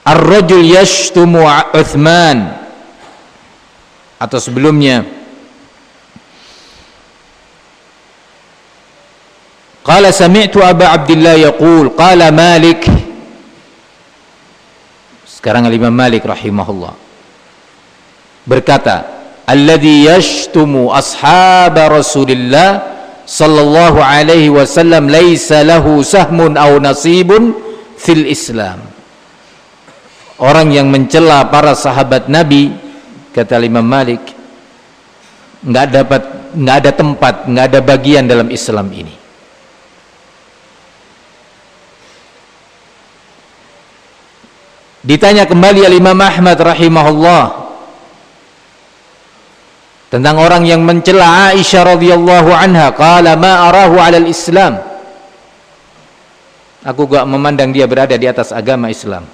ar-rajul yashtumu Uthman, atau sebelumnya qala sami'tu Aba Abdillah yaqul qala Malik. Sekarang Imam Malik rahimahullah berkata, alladhi yashtumu ashab Rasulillah sallallahu alaihi wasallam laisa lahu sahmun aw nasibun fil Islam. Orang yang mencela para sahabat Nabi, kata Imam Malik, enggak ada tempat, enggak ada bagian dalam Islam ini. Ditanya kembali Imam Ahmad rahimahullah tentang orang yang mencela Aisyah radhiyallahu anha, qala ma arahu 'alal Islam. Aku gak memandang dia berada di atas agama Islam.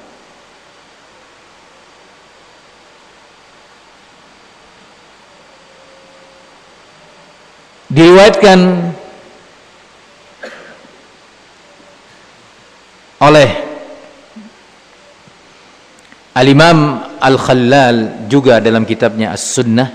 Diriwayatkan oleh Al-Imam Al-Khallal juga dalam kitabnya As-Sunnah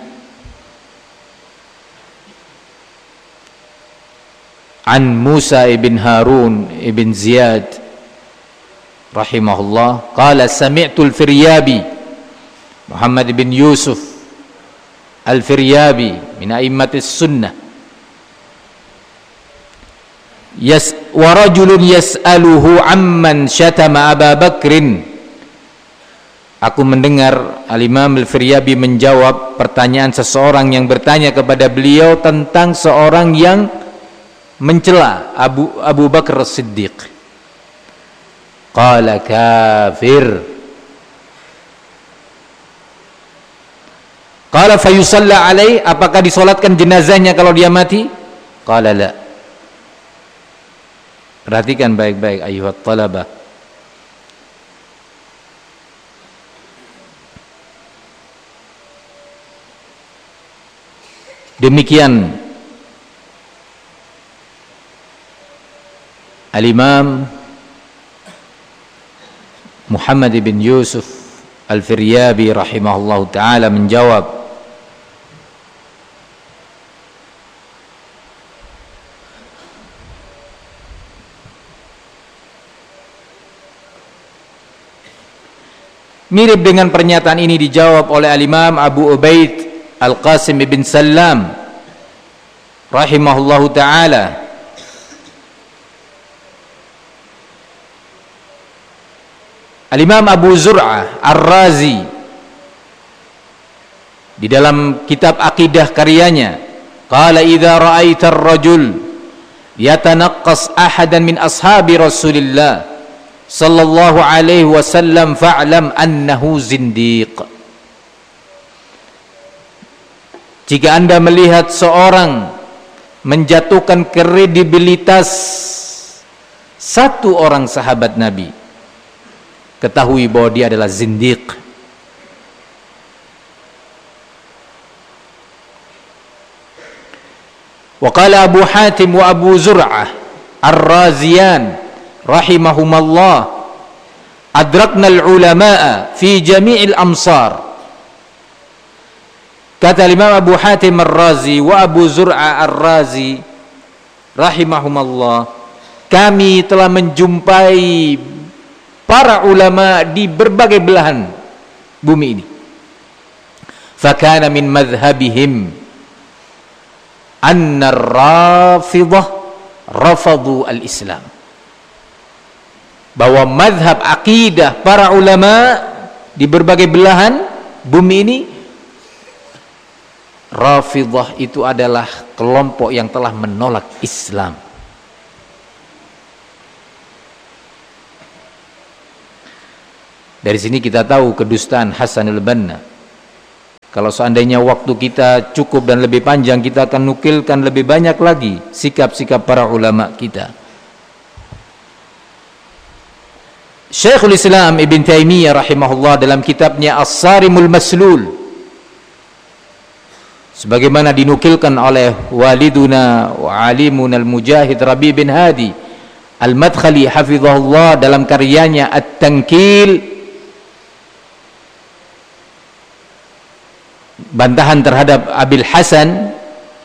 an Musa ibn Harun ibn Ziyad rahimahullah qala sami'tu al-Firyabi Muhammad ibn Yusuf al-Firyabi min a'immatis sunnah wa rajulun yas'aluhu amman syatama Aba Bakrin. Aku mendengar Al-Imam Al-Firyabi menjawab pertanyaan seseorang yang bertanya kepada beliau tentang seorang yang mencela Abu Bakar As-Siddiq. Qala kafir. Qala fayusalla alaih, apakah disolatkan jenazahnya kalau dia mati? Qala la. Perhatikan baik-baik ayuhat talabah. Demikian Al-Imam Muhammad ibn Yusuf Al-Firyabi rahimahullah ta'ala menjawab, mirip dengan pernyataan ini dijawab oleh Al-Imam Abu Ubaid Al-Qasim ibn Sallam rahimahullahu ta'ala. Al-Imam Abu Zur'ah Ar-Razi di dalam kitab akidah karyanya, qala idza ra'aita ar-rajul yatanaqqas ahadan min ashabi Rasulillah sallallahu alaihi wasallam fa'lam annahu zindiq. Jika Anda melihat seorang menjatuhkan kredibilitas satu orang sahabat Nabi, ketahui bahwa dia adalah zindiq. Wa qala Abu Hatim wa Abu Zur'ah Ar-Raziyan rahimahumallah, adrakna al-ulama'a fi jami'il amsar. Kata Imam Abu Hatim Ar-Razi wa Abu Zur'ah Ar-Razi rahimahumallah, kami telah menjumpai para ulama di berbagai belahan bumi ini. Fakana min madhhabihim anna ar-Rafidah rafadu al-Islam. Bahwa madhab akidah para ulama di berbagai belahan bumi ini, Rafidah itu adalah kelompok yang telah menolak Islam. Dari sini kita tahu kedustaan Hasan al-Banna. Kalau seandainya waktu kita cukup dan lebih panjang, kita akan nukilkan lebih banyak lagi sikap-sikap para ulama kita. Syekhul Islam Ibn Taimiyah rahimahullah dalam kitabnya As-Sarimul Maslul, sebagaimana dinukilkan oleh waliduna wa alimuna al-mujahid Rabi bin Hadi Al-Madkhali hafizahullah dalam karyanya At-Tankil bantahan terhadap Abil Hasan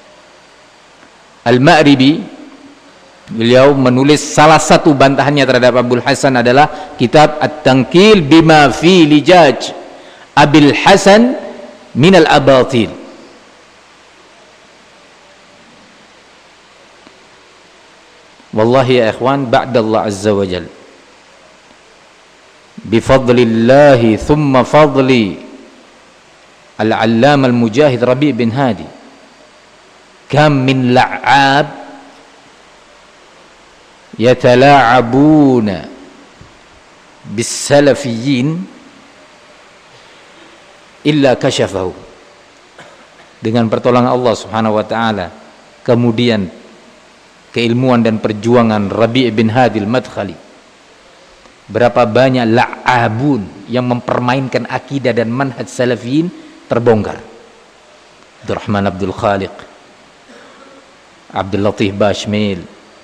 Al-Ma'ribi. Beliau menulis salah satu bantahannya terhadap Abul Hasan adalah kitab At-Tanqil bima fi lijaj Abil Hasan minal abatil. Wallahi ya ikhwan, ba'dallah azza wa jal, bifadlillahi thumma fadli Al-Allama Al-Mujahid Rabi' bin Hadi, kam min la'ab yatala'abuna bis-salafiyyin illa kashafahu. Dengan pertolongan Allah Subhanahu wa taala, kemudian keilmuan dan perjuangan Rabi' bin Hadi Al-Madkhali, berapa banyak la'abun yang mempermainkan akidah dan manhaj salafiyin terbongkar. Abdurrahman Abdul Khaliq, Abdul Latif Bashmil,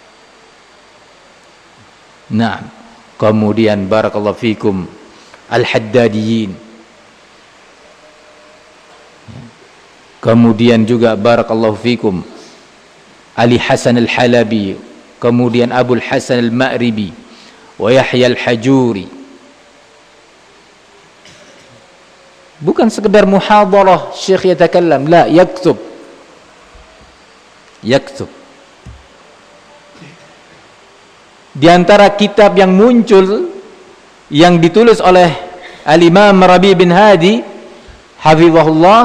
nah, kemudian barakallahu fikum Al-Haddadiyin, kemudian juga barakallahu fikum Ali Hasan Al-Halabi, kemudian Abul Hasan Al-Ma'ribi wa Yahya Al-Hajuri. Bukan sekedar muhadarah syekh yatakallam, la, yaktub. Di antara kitab yang muncul yang ditulis oleh Al-Imam Rabi' bin Hadi hafizahullah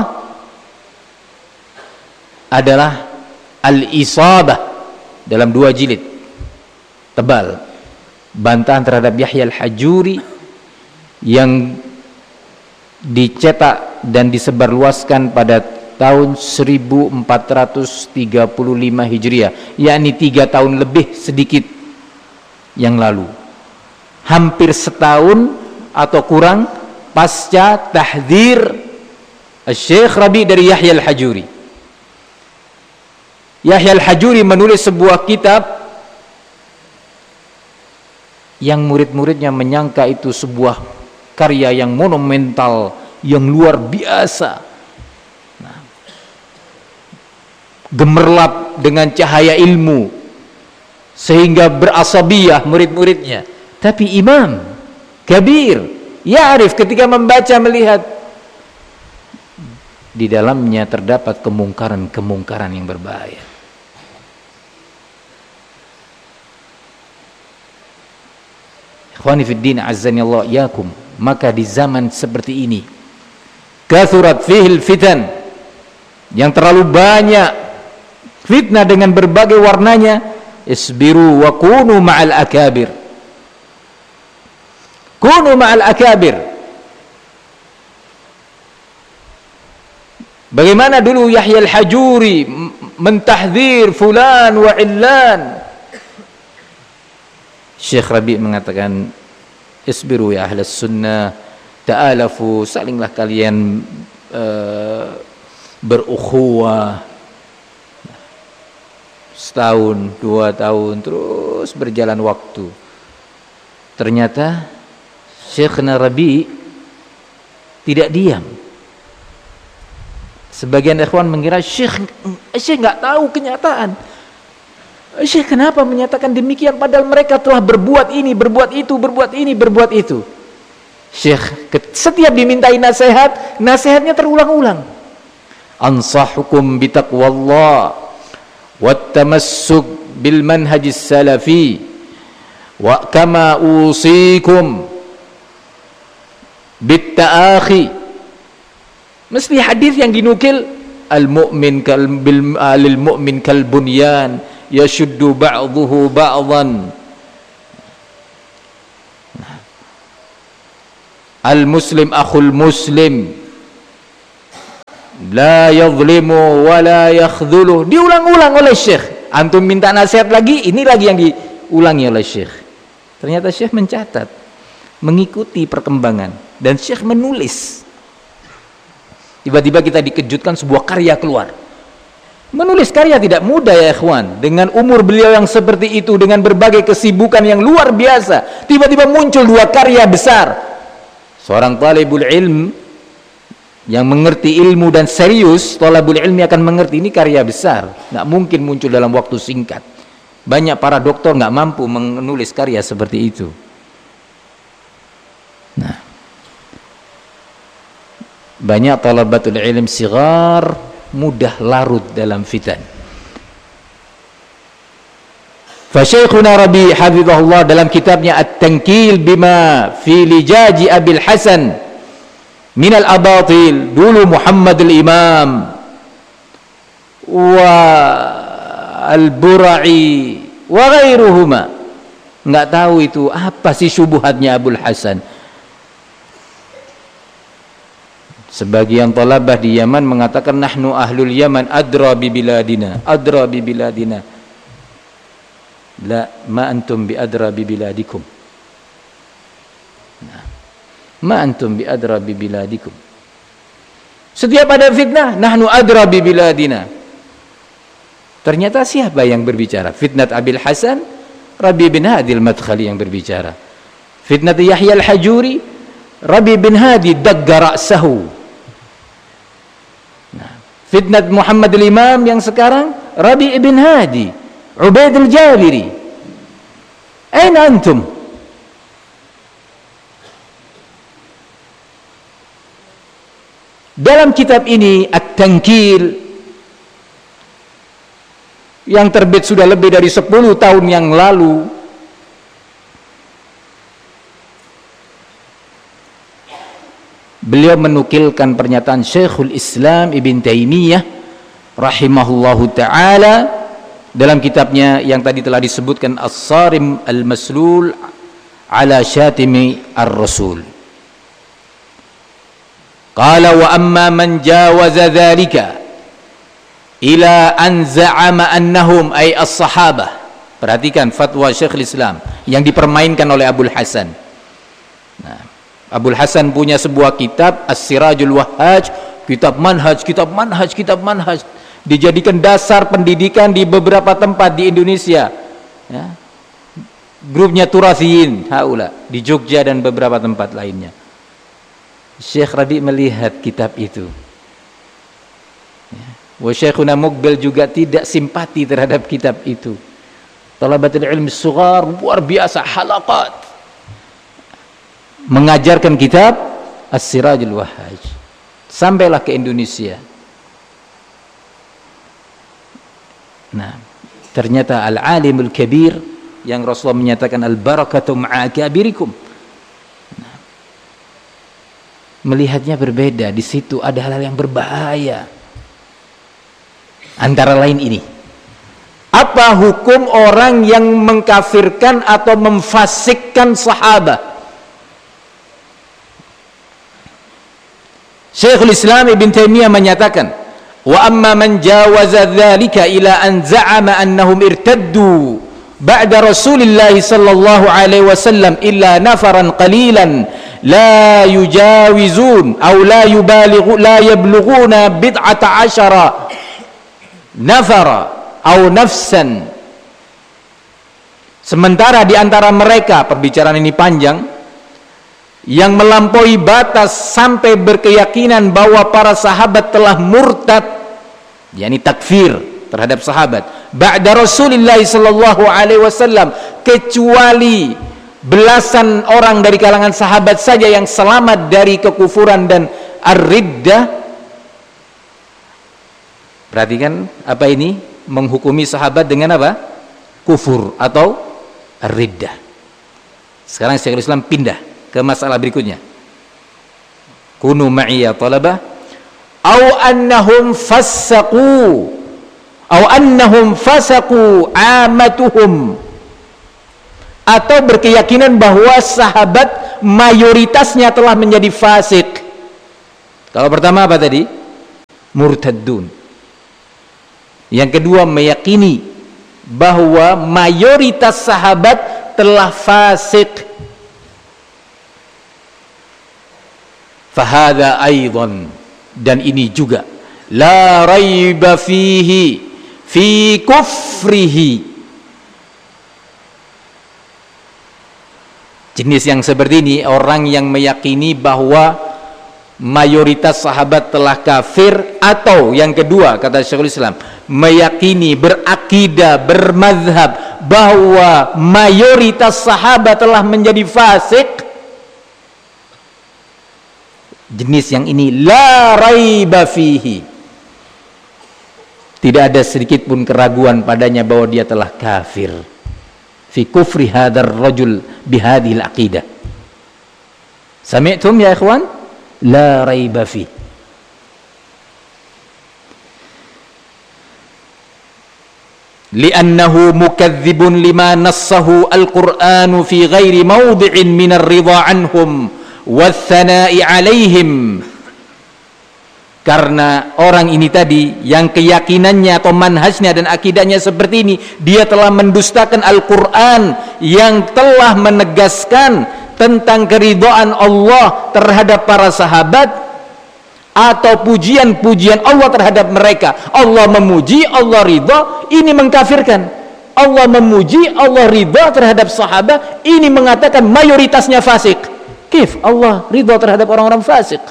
adalah Al-Isabah dalam 2 jilid tebal, bantahan terhadap Yahya Al-Hajuri yang dicetak dan disebarluaskan pada tahun 1435 Hijriah, yakni 3 tahun lebih sedikit yang lalu, hampir setahun atau kurang pasca tahdzir Syekh Rabi' dari Yahya Al-Hajuri. Yahya Al-Hajuri menulis sebuah kitab yang murid-muridnya menyangka itu sebuah karya yang monumental, yang luar biasa, gemerlap dengan cahaya ilmu sehingga berasabiyah murid-muridnya. Tapi imam kabir, ya'rif, ketika membaca melihat di dalamnya terdapat kemungkaran-kemungkaran yang berbahaya. Ikhwani fid din, azzani Allah yakum. Maka di zaman seperti ini, kathurat fihil fitan, yang terlalu banyak fitnah dengan berbagai warnanya, isbiru wa kunu ma'al akabir. Kunu ma'al akabir. Bagaimana dulu Yahya Al-Hajuri mentahdzir fulan wa illan, Syekh Rabi' mengatakan, isbiru ya ahlas sunnah, ta'alafu, salinglah kalian berukhuwah. Setahun, 2 tahun, terus berjalan waktu. Ternyata Syekhna Rabi' tidak diam. Sebagian ikhwan mengira Syekh nggak tahu kenyataan. Syekh kenapa menyatakan demikian padahal mereka telah berbuat ini, berbuat itu, berbuat ini, berbuat itu. Syekh setiap dimintai nasihat, nasihatnya terulang-ulang. Ansahukum bitaqwallah wattamassuk bil manhajis salafi wa kama usikum bitta'akhi. Mesti hadis yang dinukil, al-mu'min lil mu'min kal bunyan yashuddu ba'dhuhu ba'dhan, al-muslim akhul muslim la yadhlimu wa la yakhdhuluh. Diulang-ulang oleh Syekh. Antum minta nasihat lagi, ini lagi yang diulangi oleh Syekh. Ternyata Syekh mencatat, mengikuti perkembangan, dan Syekh menulis. Tiba-tiba kita dikejutkan sebuah karya keluar. Menulis karya tidak mudah ya ikhwan. Dengan umur beliau yang seperti itu, dengan berbagai kesibukan yang luar biasa, tiba-tiba muncul 2 karya besar. Seorang talibul ilm yang mengerti ilmu dan serius, thalabul ilmi akan mengerti ini karya besar, nggak mungkin muncul dalam waktu singkat. Banyak para doktor nggak mampu menulis karya seperti itu. Nah, banyak talabatul ilm sigar mudah larut dalam fitan. Fa Syekhuna Rabi hafizahullah dalam kitabnya At-Tankil bima fi lijaji Abil Hasan min al-abatil, dulu Muhammad al-Imam wa al-Bura'i wa ghairuhuma nggak tahu itu apa sih syubhatnya Abul Hasan. Sebagian talabah di Yaman mengatakan nahnu ahlul Yaman adra bi biladina, adra bi biladina. La ma antum bi adra bi biladikum. Nah, ma antum bi adra bi biladikum. Setiap ada fitnah nahnu adra bi biladina. Ternyata siapa yang berbicara? Fitnat Abil Hasan, Rabi bin Hadi al-Madkhali yang berbicara. Fitnat Yahya al-Hajuri, Rabi bin Hadi dagga ra'sahu. Nah, fitnat Muhammad al-Imam yang sekarang, Rabi bin Hadi, Ubaid al-Jabiri. Aina antum? Dalam kitab ini At-Tankil yang terbit sudah lebih dari 10 tahun yang lalu, beliau menukilkan pernyataan Syekhul Islam Ibn Taimiyah rahimahullahu ta'ala dalam kitabnya yang tadi telah disebutkan As-Sarim Al-Maslul ala Syatimi Ar-Rasul. Qala wa amma man jawaza dhalika ila an za'ama annahum ay as-sahabah. Perhatikan fatwa Syekhul Islam yang dipermainkan oleh Abul Hasan. Nah, Abul Hasan punya sebuah kitab As-Sirajul Wahhaj, kitab manhaj, dijadikan dasar pendidikan di beberapa tempat di Indonesia, ya. Grupnya Turathiyin haula di Jogja dan beberapa tempat lainnya. Syekh Rabi melihat kitab itu, ya. Wa Syekhuna Muqbil juga tidak simpati terhadap kitab itu. Talabatul ilmi sughar luar biasa halaqat mengajarkan kitab As-Sirajul Wahhaj sampailah ke Indonesia. Nah, ternyata al-alimul kabir yang Rasulullah menyatakan al-barakatu ma'a akabirikum. Nah, melihatnya berbeda. Di situ ada hal-hal yang berbahaya. Antara lain ini. Apa hukum orang yang mengkafirkan atau memfasikkan sahabat? Syekhul Islam Ibn Taimiyah menyatakan, wa amma man jawaza dzalika ila an za'ama annahum irtaddu ba'da Rasulillah sallallahu alaihi wasallam illa nafaran qalilan la yujawizun aw la yubalighu la yablughuna bid'ata asyara nafara aw nafsan. Sementara di antara mereka, perbicaraan ini panjang, yang melampaui batas sampai berkeyakinan bahwa para sahabat telah murtad, yakni takfir terhadap sahabat ba'da Rasulullah sallallahu alaihi wasallam, kecuali belasan orang dari kalangan sahabat saja yang selamat dari kekufuran dan ar-riddah. Perhatikan apa ini? Menghukumi sahabat dengan apa? Kufur atau ar-riddah. Sekarang Syekhul Islam pindah ke masalah berikutnya. Kunu ma'iya talabah au annahum fasaqu au annahum fasaqu amatuhum, atau berkeyakinan bahwa sahabat mayoritasnya telah menjadi fasik. Kalau pertama apa tadi? Murtaddun. Yang kedua meyakini bahwa mayoritas sahabat telah fasik. Fahada aidan, dan ini juga la raiba fihi fi kufrihi. Jenis yang seperti ini orang yang meyakini bahwa mayoritas sahabat telah kafir, atau yang kedua kata Syekhul Islam, meyakini, berakidah, bermazhab bahwa mayoritas sahabat telah menjadi fasik. Jenis yang ini la raiba fihi, tidak ada sedikit pun keraguan padanya bahwa dia telah kafir. Fi kufri hadzal rajul bihadhil aqidah. Sami'tum ya ikhwan? La raiba fihi. Li'annahu mukadzibun lima nassahu al-Qur'anu fi ghairi mawdi'in min ar-ridha anhum wath-thana'i 'alaihim. Karena orang ini tadi yang keyakinannya atau manhajnya dan akidahnya seperti ini, dia telah mendustakan Al-Qur'an yang telah menegaskan tentang keridhaan Allah terhadap para sahabat, atau pujian-pujian Allah terhadap mereka. Allah memuji, Allah ridha, ini mengkafirkan. Allah memuji, Allah ridha terhadap sahabat, ini mengatakan mayoritasnya fasik. Kif Allah ridha terhadap orang-orang fasik?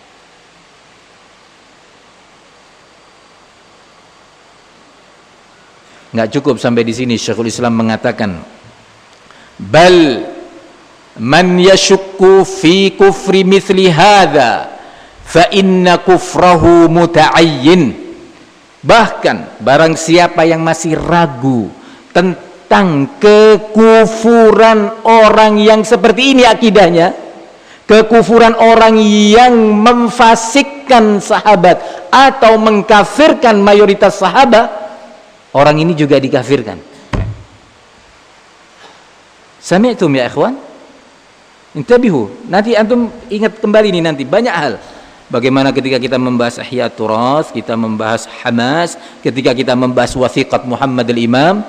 Nggak cukup sampai di sini. Syekhul Islam mengatakan, bal man yashukku fi kufri mithli hadha fa inna kufrahu muta'ayyin. Bahkan barang siapa yang masih ragu tentang kekufuran orang yang seperti ini akidahnya, kekufuran orang yang memfasikkan sahabat atau mengkafirkan mayoritas sahabat, orang ini juga dikafirkan. Sami'tum ya ikhwan? Intabihu. Nanti antum ingat kembali nih, nanti banyak hal. Bagaimana ketika kita membahas Ihya Turas, kita membahas Hamas, ketika kita membahas Wathiqat Muhammad al-Imam.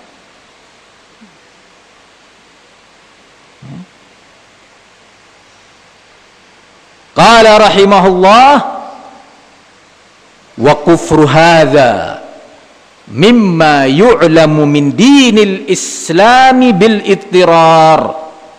Qala rahimahullah, wa kufru hadha mimma yu'lamu min dinil islami bil ittirar.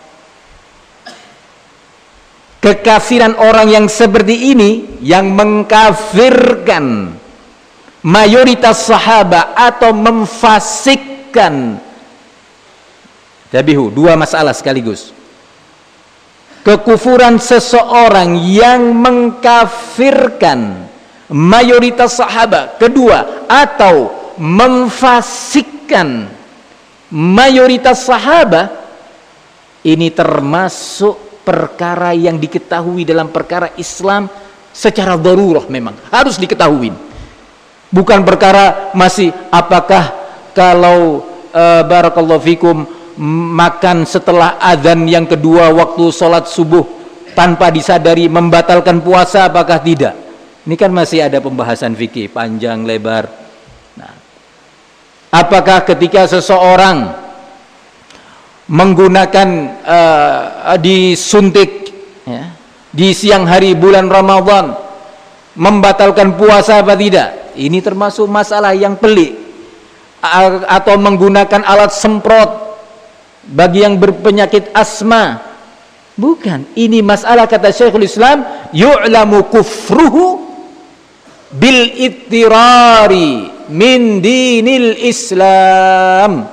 Kekafiran orang yang seperti ini, yang mengkafirkan mayoritas sahabat atau memfasikkan. Tabihu, dua masalah sekaligus. Kekufuran seseorang yang mengkafirkan mayoritas sahabat, kedua, atau memfasikkan mayoritas sahabat, ini termasuk perkara yang diketahui dalam perkara Islam secara darurah, memang harus diketahui. Bukan perkara masih apakah kalau barakallahu fikum makan setelah azan yang kedua waktu sholat subuh tanpa disadari membatalkan puasa apakah tidak. Ini kan masih ada pembahasan fikih panjang lebar. Nah, apakah ketika seseorang menggunakan disuntik ya, di siang hari bulan Ramadan membatalkan puasa apa tidak? Ini termasuk masalah yang pelik. Atau menggunakan alat semprot bagi yang berpenyakit asma, bukan. Ini masalah, kata Syekhul Islam, yu'lamu kufruhu bil ittirari min dinil Islam.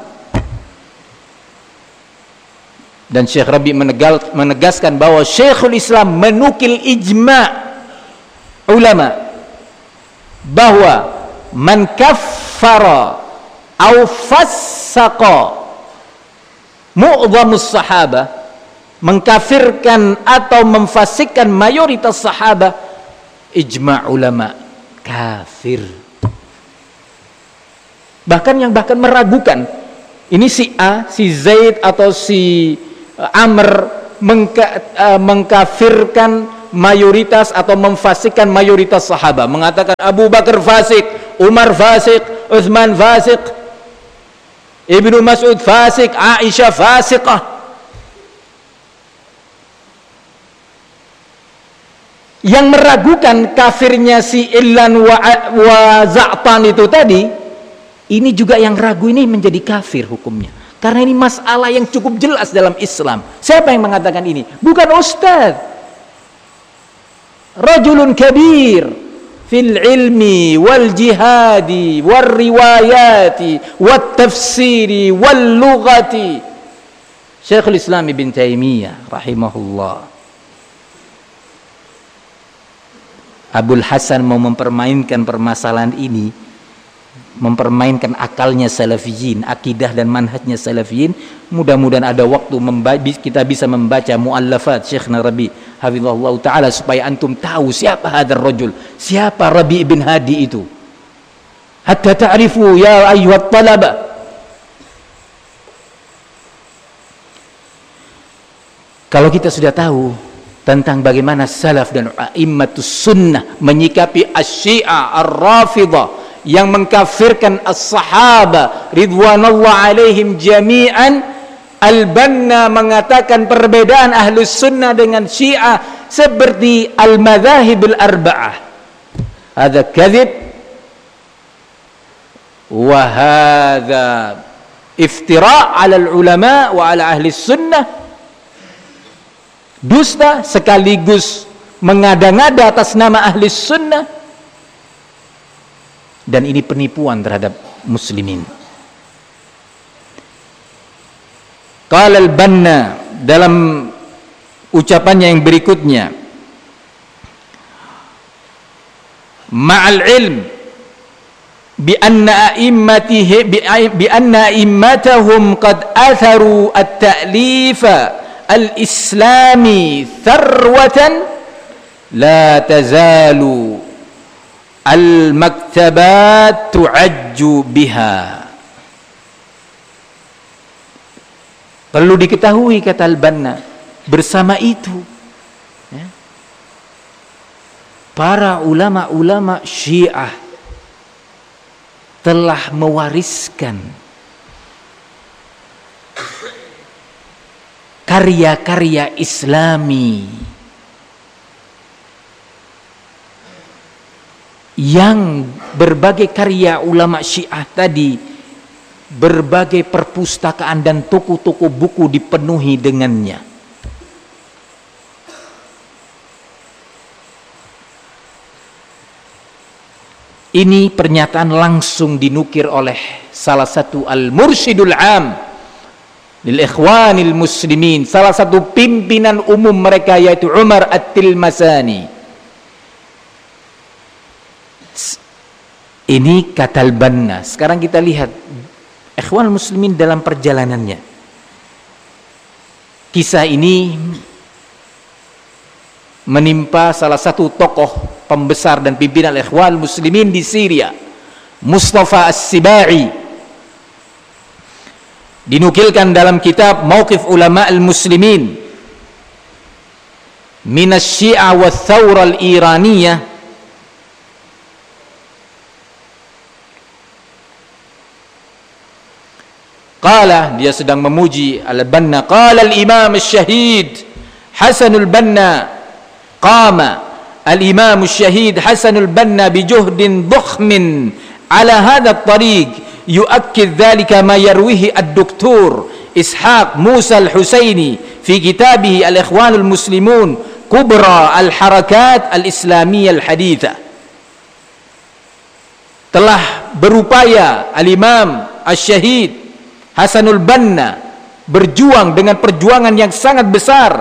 Dan Syekh Rabi menegaskan bahwa Syekhul Islam menukil ijma' ulama bahwa man kaffara au fassaqa mu'dhamus sahabah, mengkafirkan atau memfasikkan mayoritas sahabah, ijma' ulama kafir. Bahkan yang meragukan ini si A, si Zaid atau si Amr mengkafirkan mayoritas atau memfasikkan mayoritas sahabat, mengatakan Abu Bakar fasik, Umar fasik, Utsman fasik, Ibnu Mas'ud fasik, Aisyah fasiqah. Yang meragukan kafirnya si Illan wa Za'tan itu tadi, ini juga yang ragu ini menjadi kafir hukumnya. Karena ini masalah yang cukup jelas dalam Islam. Siapa yang mengatakan ini? Bukan ustaz. rajulun kabir fil ilmi wal jihadi wal riwayati wat tafsiri wal lughati. Syekhul Islam Ibn Taimiyah rahimahullah. Abul Hasan mau mempermainkan permasalahan ini, mempermainkan akalnya salafiyin, akidah dan manhajnya salafiyin. Mudah-mudahan ada waktu kita bisa membaca muallafat Syekh Rabi hafizahullah taala supaya antum tahu siapa hadzal rajul, siapa Rabi bin Hadi itu. Hatta ta'rifu ya ayyuhat talaba. Kalau kita sudah tahu tentang bagaimana salaf dan a'immatus sunnah menyikapi asy-syiah ar-rafidah yang mengkafirkan as-sahaba ridwanullah alaihim jami'an, Al-Banna mengatakan perbedaan ahlus sunnah dengan syiah seperti al-madhahib al-arba'ah. Hadza kadhib wa hadza iftira' 'ala al-ulama wa 'ala ahli sunnah. Dusta sekaligus mengada-ngada atas nama ahli sunnah, dan ini penipuan terhadap muslimin. Qala al-Banna dalam ucapannya yang berikutnya, ma'al ilm bi anna a'immatahum qad atharu at-ta'lifa al-islami tharwatan la tazalu al-maktabat tu'ajju biha. Perlu diketahui, kata Al-Banna, bersama itu para ulama-ulama Syiah telah mewariskan karya-karya Islami yang berbagai karya ulama Syiah tadi, berbagai perpustakaan dan toko-toko buku dipenuhi dengannya. Ini pernyataan langsung dinukir oleh salah satu al-mursyidul am lil ikhwanil muslimin, salah satu pimpinan umum mereka, yaitu Umar At-Tilmasani. Ini kata Al-Banna. Sekarang kita lihat ikhwan muslimin dalam perjalanannya. Kisah ini menimpa salah satu tokoh pembesar dan pimpinan ikhwan muslimin di Syria, Mustafa As-Sibai. Dinukilkan dalam kitab Mauqif Ulama al-Muslimin min asy-Syi'a wa Thawra al-Iraniyah. Qala, dia sedang memuji Al-Banna, qala al-Imam Asy-Syahid Hasanul Banna, qama al-Imam Asy-Syahid Hasanul Banna bijuhdin dhukhmin ala hadha at-tariq yu'akkid dhalika ma yarwihi ad-Doktor Ishaq Musa al-Husaini fi kitabih al-Ikhwanul Muslimun Kubra al-Harakat al-Islamiyah al-Haditha. Telah berupaya al-Imam Asy-Syahid Hasanul Banna berjuang dengan perjuangan yang sangat besar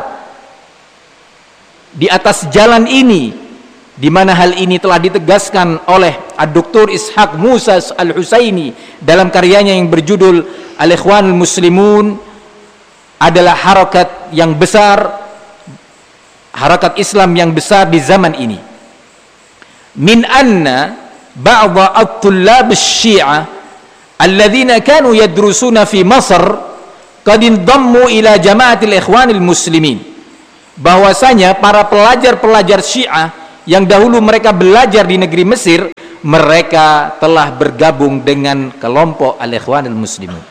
di atas jalan ini, di mana hal ini telah ditegaskan oleh Ad-Doktor Ishaq Musa Al-Husaini dalam karyanya yang berjudul Al-Ikhwanul Muslimun, adalah harakat yang besar, harakat Islam yang besar di zaman ini. Min anna ba'dha at-tullab asy-Syi'ah alladzina kanu yadrusuna fi Masr qad indammu ila jama'atil ikhwanil muslimin, bahwasanya para pelajar-pelajar Syiah yang dahulu mereka belajar di negeri Mesir, mereka telah bergabung dengan kelompok al-ikhwanil muslimin.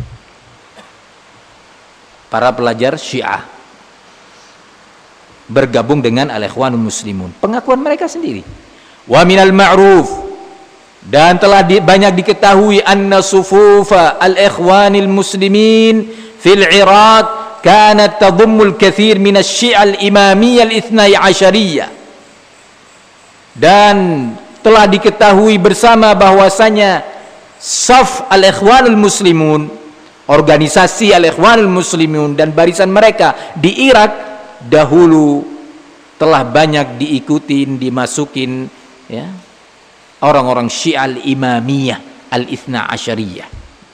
Para pelajar Syiah bergabung dengan al-ikhwanul muslimun, pengakuan mereka sendiri. Wa minal ma'ruf, dan telah banyak diketahui, anna sufufa al-ikhwanil muslimin fil Iraq kanat tadhummul kathir min asy-Syi'ah al-imamiyyah al-ithnai 'ashariyah. Dan telah diketahui bersama bahwasanya Saf al-Ikhwanul Muslimun, organisasi al-Ikhwanul Muslimun dan barisan mereka di Irak dahulu telah banyak diikutin, dimasukin ya, orang-orang Syiah al-Imamiyah al-Ithna Asyariyah.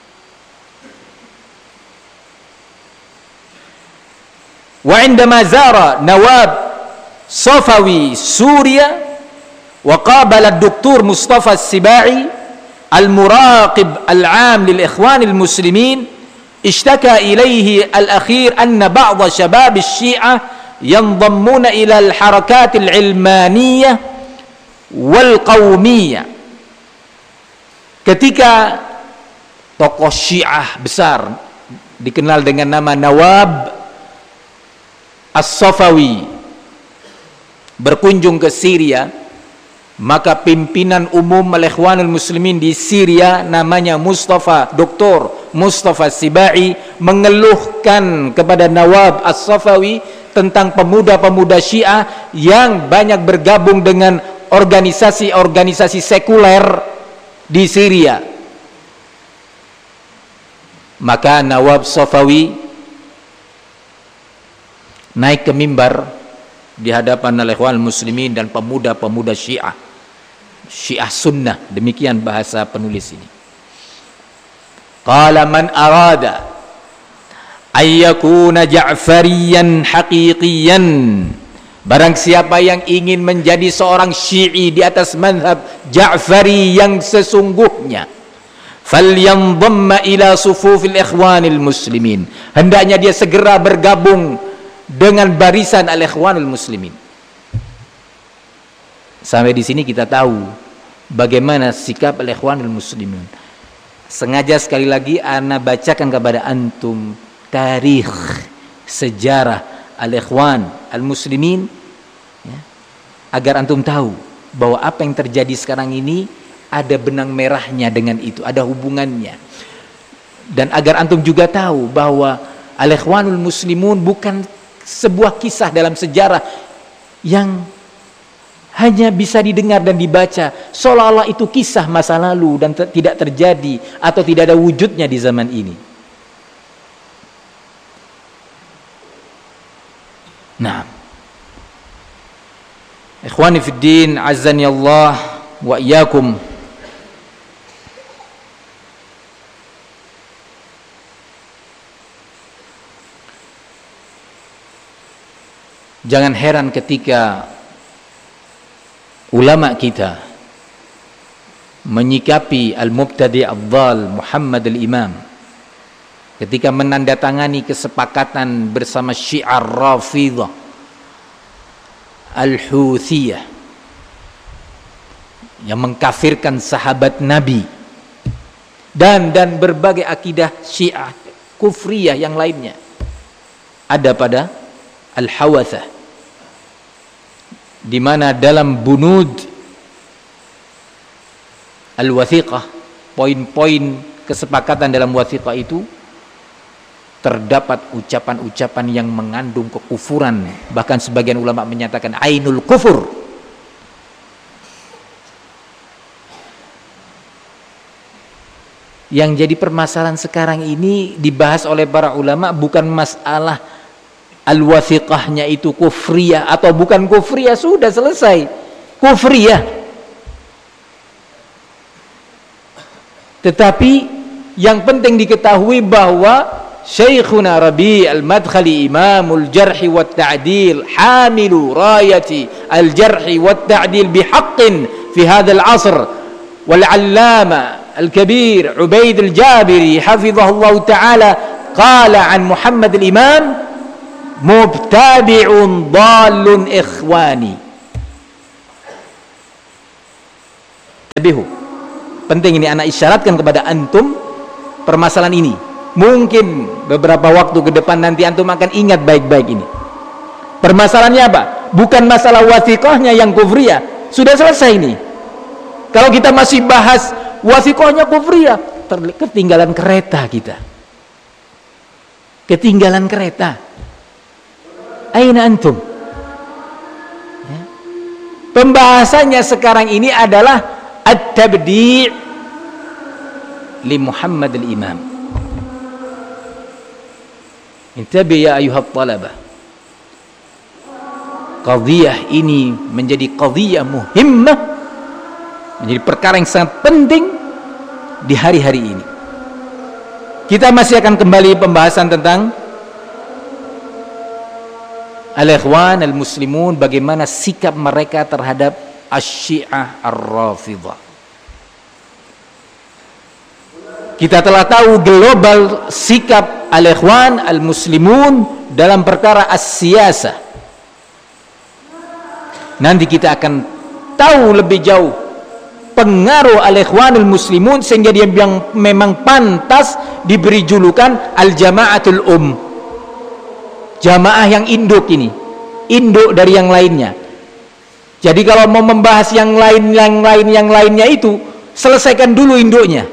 Wa indama zara Nawab Safawi Suria wa qabala ad-Doktor Mustafa As-Sibai al-Muraqib al-'am lil-Ikhwan al-Muslimin ishtaka ilayhi al-akhir anna ba'd shabab asy-Syiah yandammuna ila al-harakat al-'ilmaniyah wal-qawmiyah. Ketika tokoh Syiah besar dikenal dengan nama Nawab As-Safawi berkunjung ke Syria, maka pimpinan umum al-Ikhwanul Muslimin di Syria namanya Dr. Mustafa Sibai mengeluhkan kepada Nawab As-Safawi tentang pemuda-pemuda Syiah yang banyak bergabung dengan organisasi-organisasi sekuler di Syria. Maka Nawab Safawi naik ke mimbar di hadapan al-Ikhwanul Muslimin dan pemuda-pemuda Syiah Sunnah, demikian bahasa penulis ini. Qala man arada ayyakuna Ja'fariyan haqiqiyan, barang siapa yang ingin menjadi seorang Syi'i di atas mazhab Ja'fari yang sesungguhnya, falyandhamma ila sufufil Ikhwanil Muslimin, hendaknya dia segera bergabung dengan barisan al-Ikhwanul Muslimin. Sampai di sini kita tahu bagaimana sikap al-Ikhwanul Muslimin. Sengaja sekali lagi ana bacakan kepada antum tarikh, sejarah al-Ikhwan al-Muslimin ya, agar antum tahu bahwa apa yang terjadi sekarang ini ada benang merahnya dengan itu, ada hubungannya. Dan agar antum juga tahu bahwa al-Ikhwanul Muslimun bukan sebuah kisah dalam sejarah yang hanya bisa didengar dan dibaca seolah-olah itu kisah masa lalu dan tidak terjadi atau tidak ada wujudnya di zaman ini. Nah, ikhwani fid din, azzani Allah wa iyyakum. Jangan heran ketika ulama kita menyikapi al-mubtadi' ad-dhal Muhammad al-Imam ketika menandatangani kesepakatan bersama Syiar Rafidhah al-Huthiyah yang mengkafirkan sahabat Nabi dan berbagai akidah Syiah kufriyah yang lainnya ada pada Al-Hawathah, di mana dalam bunud al-wathiqah, poin-poin kesepakatan dalam wathiqah itu terdapat ucapan-ucapan yang mengandung kekufuran, bahkan sebagian ulama menyatakan ainul kufur. Yang jadi permasalahan sekarang ini dibahas oleh para ulama bukan masalah al-wathiqahnya itu kufriyah atau bukan kufriyah, sudah selesai kufriyah. Tetapi yang penting diketahui bahwa Syekhuna Rabi' al-Madkhali Imamul Jarh wa Ta'dil hamilu rayati al-Jarh wa Ta'dil bihaqqin fi hadzal 'asr, wal 'allama al-kabir Ubaid al-Jabiri hafizahullah ta'ala qala an Muhammad al-Imam mubtadi'un dhalun ikhwani. Tabihu, penting ini anak isyaratkan kepada antum permasalahan ini. Mungkin beberapa waktu ke depan nanti antum akan ingat baik-baik ini. Permasalahannya apa? Bukan masalah wathiqahnya yang kufriyah, sudah selesai ini. Kalau kita masih bahas wathiqahnya kufriyah, ketinggalan kereta kita. Ketinggalan kereta. Aina antum? Ya. Pembahasannya sekarang ini adalah at-tabdi' li Muhammad al-Imam. Intabi ya ayuhat talabah. Qadhiyah ini menjadi qadhiyah muhimmah, menjadi perkara yang sangat penting di hari-hari ini. Kita masih akan kembali pembahasan tentang al-ikhwan al-muslimun, bagaimana sikap mereka terhadap asy-syiah ar-rafidhah. Kita telah tahu global sikap al-ikhwan al-muslimun dalam perkara as-siyasah. Nanti kita akan tahu lebih jauh pengaruh al-ikhwanul muslimun sehingga dia yang memang pantas diberi julukan al-jama'atul jamaah yang induk ini, induk dari yang lainnya. Jadi kalau mau membahas yang lainnya itu, selesaikan dulu induknya,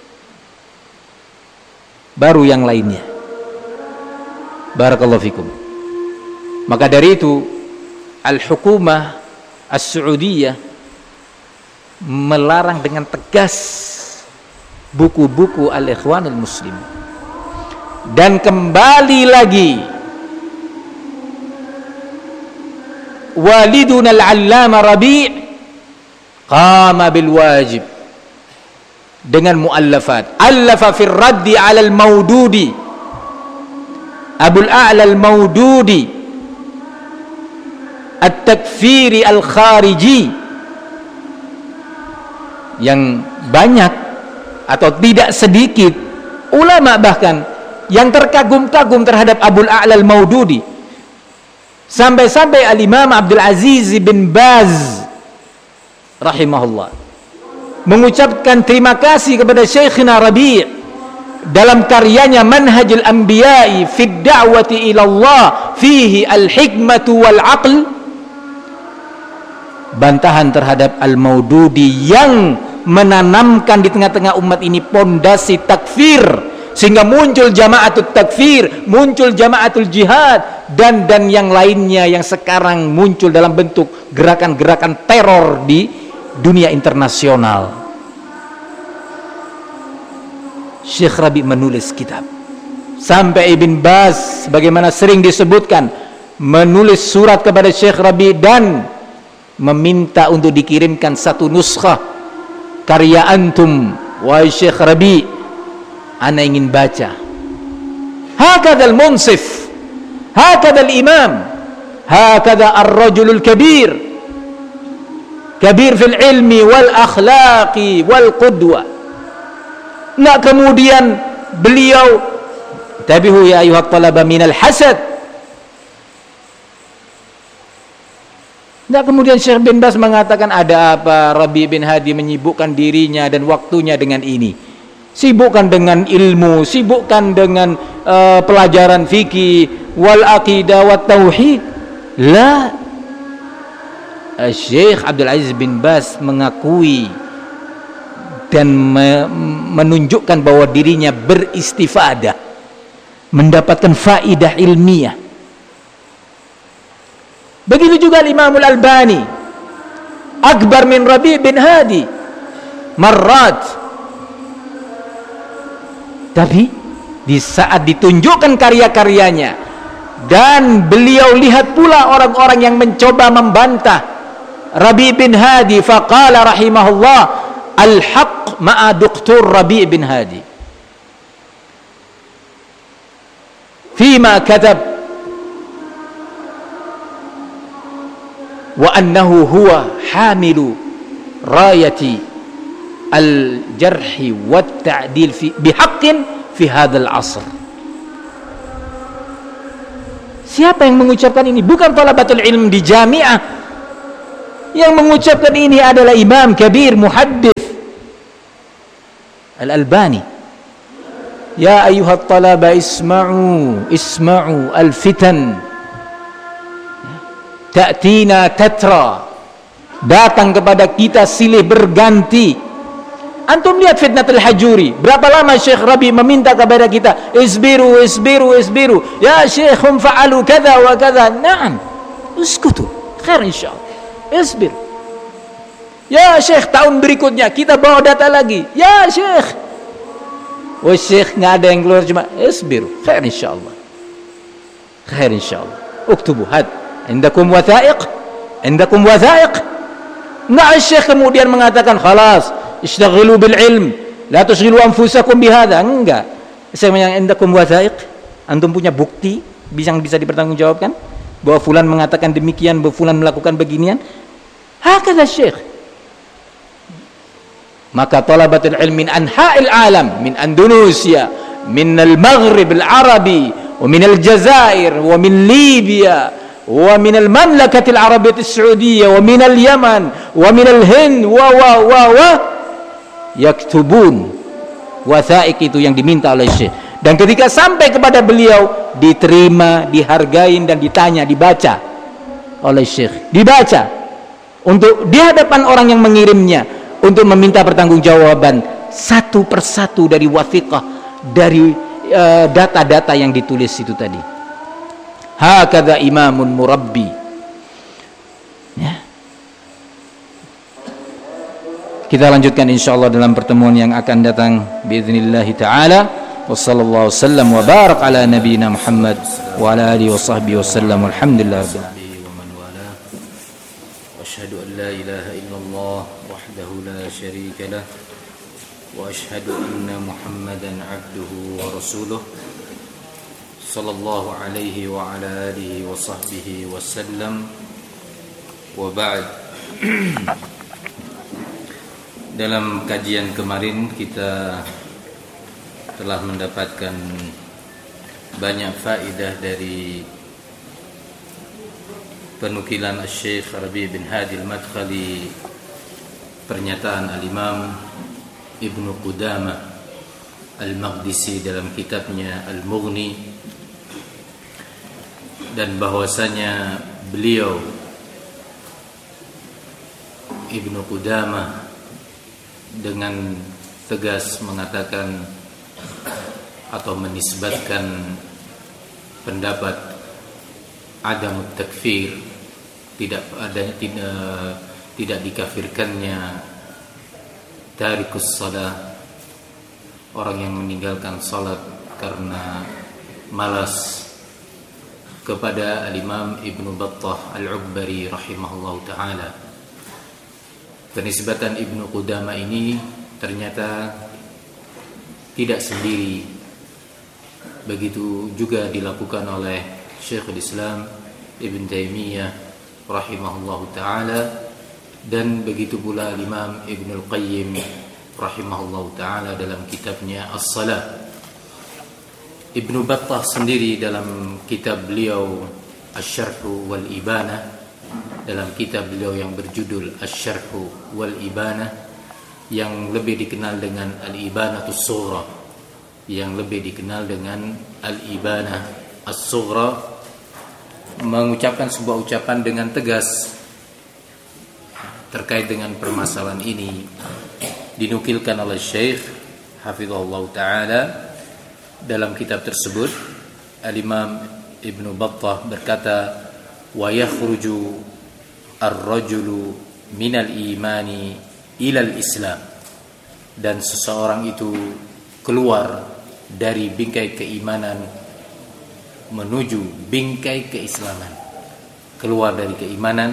baru yang lainnya. Barakallahu fikum. Maka dari itu al-hukumah as-Saudiyah melarang dengan tegas buku-buku al-ikhwanul muslim. Dan kembali lagi waliduna al-allama Rabi' qama bil wajib dengan muallafat. Allafa fi raddi 'ala al-Maududi, Abul A'la al-Maududi, at-takfiri al-khariji, yang banyak atau tidak sedikit ulama bahkan yang terkagum-kagum terhadap Abul A'la al-Maududi, sampai-sampai al-Imam Abdul Aziz bin Baz rahimahullah mengucapkan terima kasih kepada Syekhina Rabi' dalam karyanya Manhajul Anbiya'i fid da'wati ila Allah fihi al-hikmatu wal 'aql, bantahan terhadap al-Maududi yang menanamkan di tengah-tengah umat ini pondasi takfir, sehingga muncul jamaatul takfir, muncul jamaatul jihad, dan yang lainnya yang sekarang muncul dalam bentuk gerakan-gerakan teror di dunia internasional. Syekh Rabi menulis kitab, sampai Ibn Baz bagaimana sering disebutkan menulis surat kepada Syekh Rabi dan meminta untuk dikirimkan satu nuskhah karya antum wahai Syekh Rabi, ana ingin baca. Hakadha al-munsif, hakadha al-imam, hakadha ar-rajulul kabir, kabir fil ilmi wal akhlaqi wal qudwa. Nah, kemudian beliau tabihu ya ayuhat talaba minal hasad. Nah, kemudian Syekh bin Baz mengatakan, ada apa Rabi bin Hadi menyibukkan dirinya dan waktunya dengan ini? Sibukkan dengan ilmu, sibukkan dengan pelajaran fikih wal aqidah wat tauhid. La, Syekh Abdul Aziz bin Baz mengakui dan menunjukkan bahwa dirinya beristifadah, mendapatkan faidah ilmiah. Begitu juga Imam Al-Albani, akbar min Rabi' bin Hadi marrat. Tapi di saat ditunjukkan karya-karyanya dan beliau lihat pula orang-orang yang mencoba membantah Rabi' bin Hadi, faqala rahimahullah, al-haq ma'a Dr. Rabi' bin Hadi fima katab wa annahu huwa hamilu rayati al-jarhi wat ta'dil bihaqqin fi hadzal 'asr. Siapa yang mengucapkan ini? Bukan thalabatul ilm di jamiah. Yang mengucapkan ini adalah imam kabir muhaddits Al-Albani. Ya ayyuhat talaba isma'u al-fitan ta'tina tatra, datang kepada kita silih berganti. Antum lihat fitnatul hajuri, berapa lama Syekh Rabi meminta kepada kita, isbiru ya Syekh, hum fa'alu kadza wa kadza. Na'am, uskutu khair insyaallah. isbir. Ya Syekh, tahun berikutnya kita bawa data lagi. Ya Syekh. Wah Syekh, nggak ada yang keluar, cuma isbir. Khair insyaallah. Khair insyaallah. Uktubu had. Indakum wathaiq? Indakum wathaiq? Nggak Syekh kemudian mengatakan khalas, ishtaghilu bil ilm, la tushghilu anfusakum bihadza. Enggak. Saya yang indakum wathaiq? Antum punya bukti yang bisa dipertanggungjawabkan bahwa fulan mengatakan demikian, bahwa fulan melakukan beginian? Hakadha Syekh. Maka talabatul ilm min anha'il alam, min Indonesia, min al-Maghrib al-Arabi, wa min al-Jazair, wa min Libya, wa min al-Mamlakah al-Arabiyyah as-Saudiyyah, wa min al-Yaman, wa min al-Hind, wa yaktubun watha'iq, itu yang diminta oleh Syekh. Dan ketika sampai kepada beliau, diterima, dihargai dan ditanya, dibaca oleh Syekh, dibaca untuk di hadapan orang yang mengirimnya, untuk meminta pertanggungjawaban satu persatu dari wathiqah, dari data-data yang ditulis itu tadi. Hakadha imamun murabbi. Ya. Kita lanjutkan insyaallah dalam pertemuan yang akan datang biiznillah taala. Wassallallahu wasallam wa barak ala nabiyyina Muhammad wa ala alihi washabbihi wasallam. Alhamdulillah rabbil alamin. أشهد أن لا إله إلا الله وحده لا شريك له وأشهد أن محمدا عبده ورسوله صلى الله عليه وعلى آله وصحبه وسلم وبعد. Dalam kajian kemarin kita telah mendapatkan banyak faedah dari penukilan Syekh Rabi' bin Hadi al-Madkhali, pernyataan al-Imam Ibnu Qudamah al-Maqdisi dalam kitabnya Al-Mughni, dan bahwasanya beliau Ibnu Qudamah dengan tegas mengatakan atau menisbatkan pendapat adam takfir, tidak dikafirkannya tarikus shalah, orang yang meninggalkan salat karena malas, kepada al-Imam Ibnu Battah al-Ubbari rahimahullahu taala. Penisbatan Ibnu Qudamah ini ternyata tidak sendiri, begitu juga dilakukan oleh Syekhul Islam Ibn Taimiyah rahimahullahu ta'ala, dan begitu pula Imam Ibn Al-Qayyim rahimahullahu ta'ala dalam kitabnya As-Salah. Ibn Battah sendiri dalam kitab beliau Asy-Syarh wal Ibanah, dalam kitab beliau yang berjudul Asy-Syarh wal Ibanah, yang lebih dikenal dengan Al-Ibanatus Sughra, yang lebih dikenal dengan Al-Ibanah As-Sughra, mengucapkan sebuah ucapan dengan tegas terkait dengan permasalahan ini. Dinukilkan oleh Syekh hafizahullah ta'ala dalam kitab tersebut. Al-Imam Ibnu Battah berkata, wa yakhruju ar-rajulu minal imani ilal islam, dan seseorang itu keluar dari bingkai keimanan menuju bingkai keislaman, keluar dari keimanan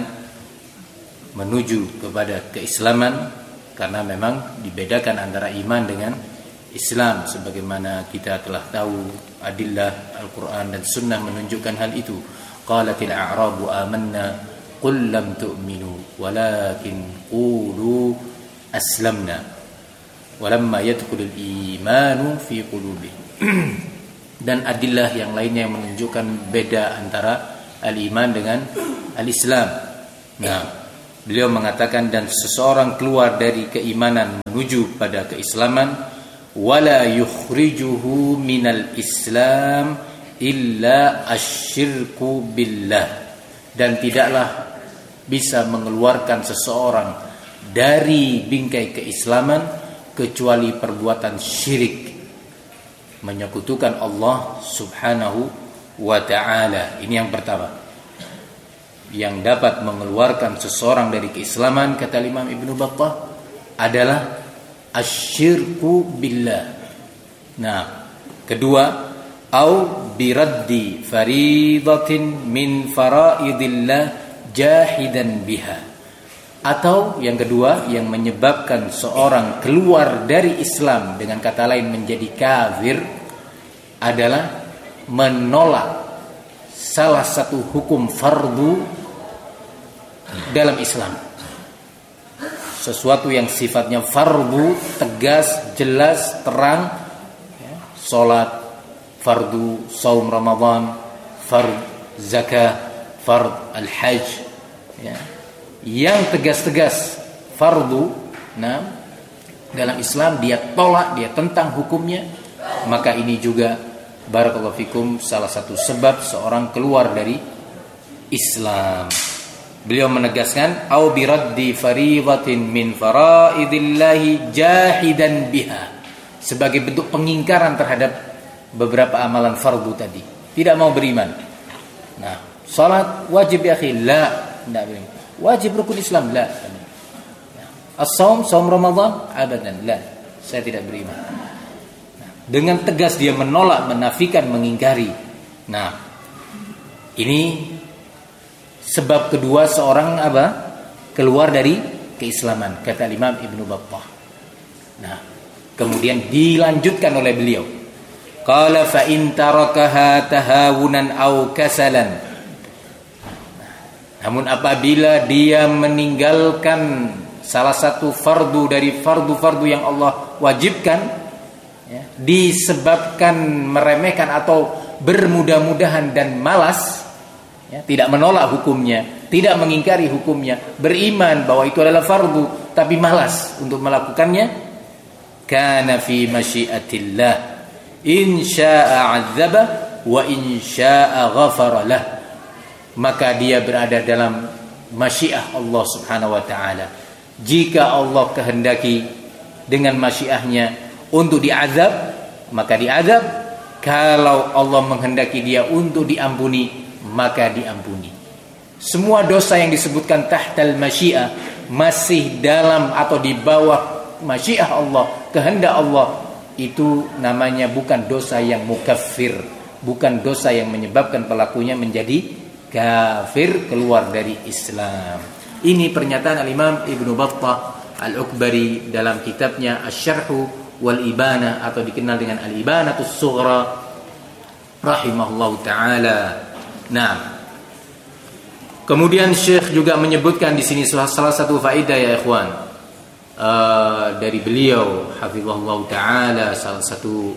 menuju kepada keislaman, karena memang dibedakan antara iman dengan Islam, sebagaimana kita telah tahu adillah Al-Quran dan Sunnah menunjukkan hal itu. Qalatil a'rabu amanna qul lam tu'minu walakin qulu aslamna walamma yadkhulul imanu fi qulubihim. Dan adillah yang lainnya yang menunjukkan beda antara al-iman dengan al-Islam. Nah, beliau mengatakan, dan seseorang keluar dari keimanan menuju pada keislaman, wala yukhrijuhu minal Islam illa asyirku billah, dan tidaklah bisa mengeluarkan seseorang dari bingkai keislaman kecuali perbuatan syirik, menyekutukan Allah subhanahu wa ta'ala. Ini yang pertama. yang dapat mengeluarkan seseorang dari keislaman, kata Imam Ibnu Battah, adalah asyirku billah. Nah, kedua, au biraddi faridatin min faraidillah jahidan biha. Atau yang kedua, yang menyebabkan seorang keluar dari Islam, dengan kata lain menjadi kafir, adalah menolak salah satu hukum fardu dalam Islam. Sesuatu yang sifatnya fardu, tegas, jelas, terang, salat fardu, saum Ramadan, fard zakah, fard al-hajj, yang tegas-tegas fardu, nah, dalam Islam dia tolak, dia tentang hukumnya, maka ini juga barakallahu fikum salah satu sebab seorang keluar dari Islam. Beliau menegaskan au biraddi faridatin min faraidillahi jahidan biha, sebagai bentuk pengingkaran terhadap beberapa amalan fardu tadi, tidak mau beriman. Nah, salat wajib ya akhi, la, tidak beriman. Wajib rukun Islam, la. As-saum, saum Ramadan, abadan, la, saya tidak beriman. Nah, dengan tegas dia menolak, menafikan, mengingkari. Nah, ini sebab kedua seorang apa? Keluar dari keislaman, kata Imam Ibnu Battah. Nah, kemudian dilanjutkan oleh beliau. Qala fa in tarakaha tahawunan aw kasalan. Namun apabila dia meninggalkan salah satu fardu dari fardu-fardu yang Allah wajibkan, disebabkan meremehkan atau bermudah-mudahan dan malas, tidak menolak hukumnya, tidak mengingkari hukumnya, beriman bahwa itu adalah fardu tapi malas untuk melakukannya, kana fi masyiatillah, in syaa'a 'adzaba wa in syaa'a ghafara lah. Maka dia berada dalam masyiah Allah Subhanahu wa taala. Jika Allah kehendaki dengan masyiahnya untuk diazab, maka diazab. Kalau Allah menghendaki dia untuk diampuni, maka diampuni. Semua dosa yang disebutkan tahtal masyiah, masih dalam atau di bawah masyiah Allah, kehendak Allah, itu namanya bukan dosa yang mukaffir, bukan dosa yang menyebabkan pelakunya menjadi kafir, keluar dari Islam. Ini pernyataan al-Imam Ibnu Battah al-Ukbari dalam kitabnya Asy-Syarh wal Ibana, atau dikenal dengan Al-Ibanatus Sughra, rahimahullahu taala. Nah, kemudian Syekh juga menyebutkan di sini salah satu faedah ya ikhwan, dari beliau hafizahullahu taala, salah satu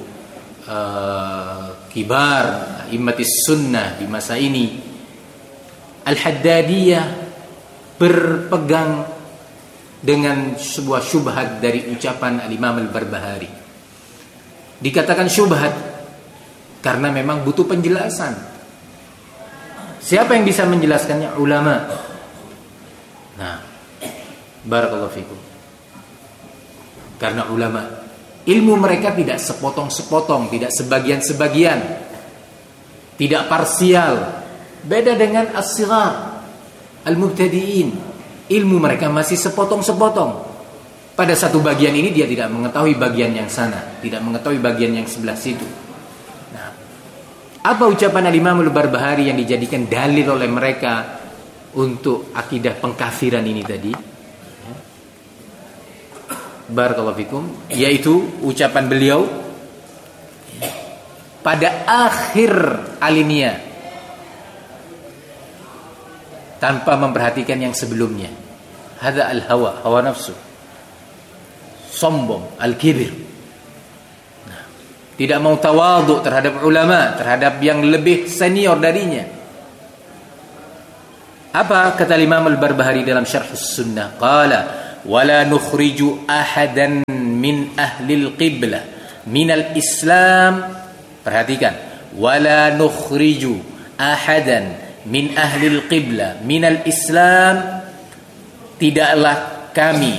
kibar immatis sunnah di masa ini. Al-Haddadiyah berpegang dengan sebuah syubhat dari ucapan Al-Imam Al-Barbahari. Dikatakan syubhat karena memang butuh penjelasan. Siapa yang bisa menjelaskannya? Ulama. Nah, barakallahu fikum. Karena ulama, ilmu mereka tidak sepotong-sepotong, tidak sebagian-sebagian, tidak parsial. Beda dengan as-sighar, al-mubtadi'in. Ilmu mereka masih sepotong-sepotong. Pada satu bagian ini dia tidak mengetahui bagian yang sana, tidak mengetahui bagian yang sebelah situ. Nah, apa ucapan Al-Imam Al-Barbahari yang dijadikan dalil oleh mereka untuk akidah pengkafiran ini tadi? Barakallahu fikum, yaitu ucapan beliau pada akhir alinea, tanpa memperhatikan yang sebelumnya. Hadza al-hawa, hawa nafsu, sombong, al-kibir. Nah, tidak mau tawadhu terhadap ulama, terhadap yang lebih senior darinya. Apa kata Imam Al-Barbahari dalam Syarh Sunnah? Qala wala nukhriju ahadan min ahli al-qiblah min al-islam. Perhatikan, wala nukhriju ahadan min ahlil qiblah minal islam, tidaklah kami